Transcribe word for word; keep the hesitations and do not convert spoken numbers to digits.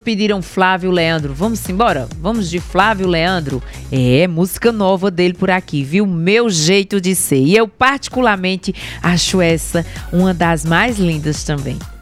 Pediram Flávio Leandro. Vamos embora? Vamos de Flávio Leandro? É, música nova dele por aqui, viu? Meu Jeito de Ser. E eu particularmente acho essa uma das mais lindas também.